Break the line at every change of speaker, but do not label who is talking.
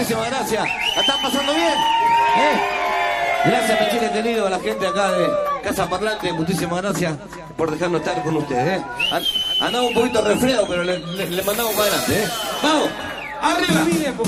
muchísimas gracias. ¿La están pasando bien? Gracias, mi chile querido, a la gente acá de Casa Parlante, muchísimas gracias por dejarnos estar con ustedes. Andaba un poquito resfriado, pero le mandamos para adelante. ¡Vamos! ¡Arriba!